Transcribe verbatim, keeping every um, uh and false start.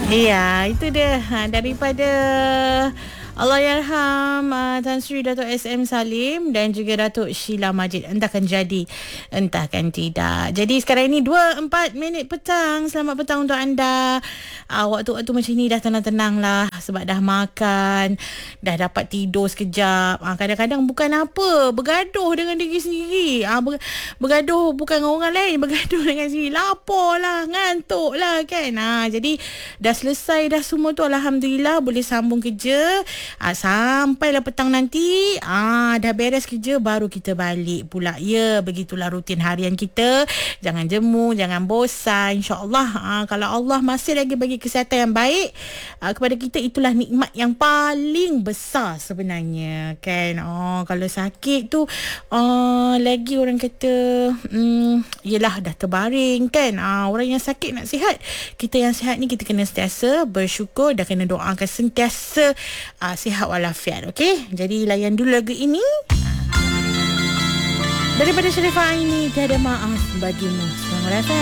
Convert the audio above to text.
Iya, itu dia ha, daripada Allahyarham uh, Tan Sri Datuk S M Salim dan juga Datuk Sheila Majid. Entahkan jadi, entahkan tidak. Jadi sekarang ini dua puluh empat minit petang. Selamat petang untuk anda. uh, Waktu-waktu macam ni dah tenang-tenang lah, sebab dah makan, dah dapat tidur sekejap. uh, Kadang-kadang bukan apa, bergaduh dengan diri sendiri. uh, ber, Bergaduh bukan dengan orang lain, bergaduh dengan sendiri. Lapar lah, ngantuk lah kan. uh, Jadi dah selesai dah semua tu, Alhamdulillah boleh sambung kerja. Ah, sampailah petang nanti ah, dah beres kerja, baru kita balik pula. Ya, begitulah rutin harian kita. Jangan jemu, jangan bosan. InsyaAllah ah, kalau Allah masih lagi bagi kesihatan yang baik ah, kepada kita, itulah nikmat yang paling besar sebenarnya kan. Oh, kalau sakit tu ah, lagi orang kata hmm, yelah dah terbaring kan. ah, Orang yang sakit nak sihat, kita yang sihat ni kita kena sentiasa bersyukur dan kena doakan sentiasa uh, sihat walafiat. Okey, jadi layan dulu lagu ini daripada Sharifah Aini, Tiada Maaf Bagimu. Selamat datang.